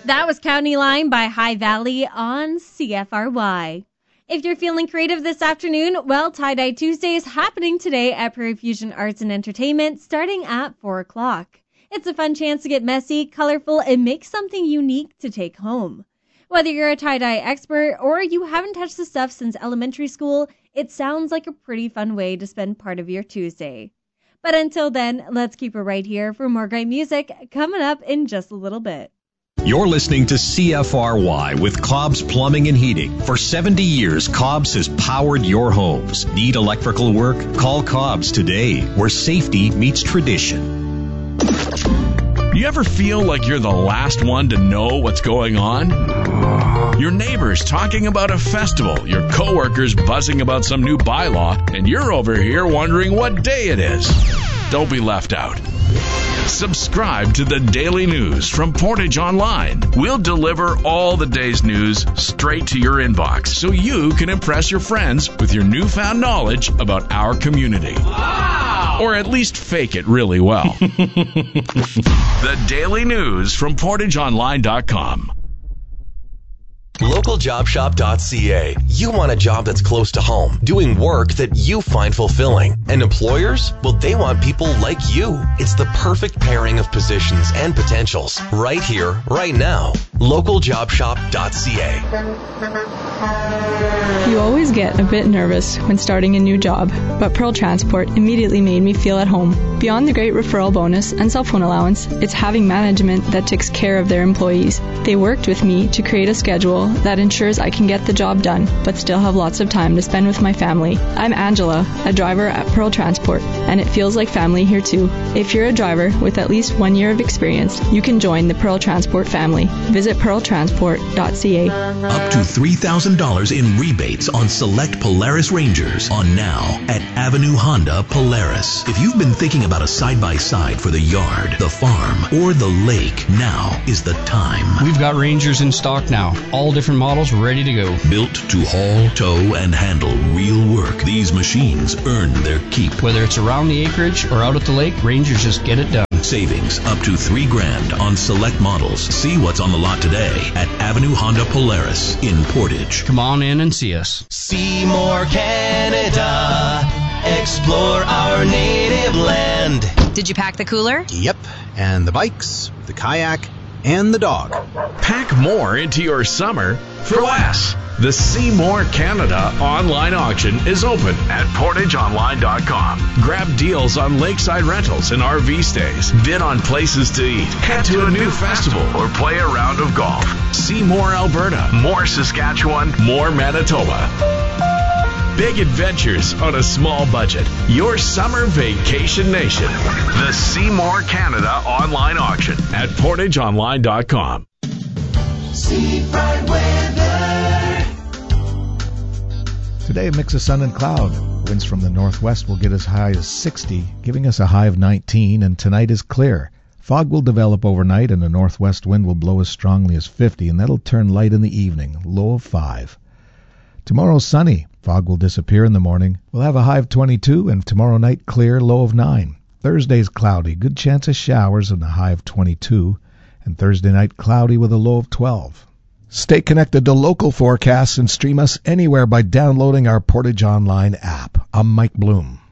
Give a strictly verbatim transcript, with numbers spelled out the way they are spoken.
That was County Line by High Valley on C F R Y. If you're feeling creative this afternoon, well, Tie-Dye Tuesday is happening today at Prairie Fusion Arts and Entertainment starting at four o'clock. It's a fun chance to get messy, colorful, and make something unique to take home. Whether you're a tie-dye expert or you haven't touched the stuff since elementary school, it sounds like a pretty fun way to spend part of your Tuesday. But until then, let's keep it right here for more great music coming up in just a little bit. You're listening to C F R Y with Cobb's Plumbing and Heating. For seventy years, Cobb's has powered your homes. Need electrical work? Call Cobb's today, where safety meets tradition. You ever feel like you're the last one to know what's going on? Your neighbors talking about a festival, your coworkers buzzing about some new bylaw, and you're over here wondering what day it is. Don't be left out. Subscribe to the Daily News from Portage Online. We'll deliver all the day's news straight to your inbox so you can impress your friends with your newfound knowledge about our community. Wow! Or at least fake it really well. The Daily News from portage online dot com. local job shop dot c a. You want a job that's close to home, doing work that you find fulfilling. And employers? Well, they want people like you. It's the perfect pairing of positions and potentials. Right here, right now. local job shop dot c a. You always get a bit nervous when starting a new job, but Pearl Transport immediately made me feel at home. Beyond the great referral bonus and cell phone allowance, it's having management that takes care of their employees. They worked with me to create a schedule that ensures I can get the job done, but still have lots of time to spend with my family. I'm Angela, a driver at Pearl Transport, and it feels like family here too. If you're a driver with at least one year of experience, you can join the Pearl Transport family. Visit pearl transport dot c a. Up to three thousand dollars in rebates on select Polaris Rangers on now at Avenue Honda Polaris. If you've been thinking about a side-by-side for the yard, the farm, or the lake, now is the time. We've got Rangers in stock now. All different models ready to go. Built to haul, tow, and handle real work. These machines earn their keep. Whether it's around the acreage or out at the lake, Rangers just get it done. Savings up to three grand on select models. See what's on the lot today at Avenue Honda Polaris in Portage. Come on in and see us. Seymour, Canada. Explore our native land. Did you pack the cooler? Yep, and the bikes, the kayak, and the dog. Pack more into your summer for less. The Seymour Canada online auction is open at portage online dot com. Grab deals on lakeside rentals and R V stays. Bid on places to eat. Head to a new festival or play a round of golf. See more Alberta, more Saskatchewan, more Manitoba. Big adventures on a small budget. Your summer vacation nation. The Seymour Canada online auction at portage online dot com. Seafront weather. Today, a mix of sun and cloud. Winds from the northwest will get as high as sixty, giving us a high of nineteen, and tonight is clear. Fog will develop overnight, and a northwest wind will blow as strongly as fifty, and that'll turn light in the evening, low of five. Tomorrow, sunny. Fog will disappear in the morning. We'll have a high of twenty-two, and tomorrow night, clear, low of nine. Thursday's cloudy, good chance of showers, and a high of twenty-two, and Thursday night, cloudy with a low of twelve. Stay connected to local forecasts and stream us anywhere by downloading our Portage Online app. I'm Mike Bloom.